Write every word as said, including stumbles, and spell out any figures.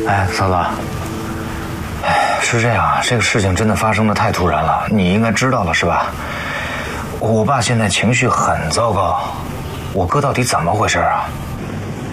哎，嫂子，哎，是这样啊，这个事情真的发生的太突然了，你应该知道了是吧？我爸现在情绪很糟糕，我哥到底怎么回事啊？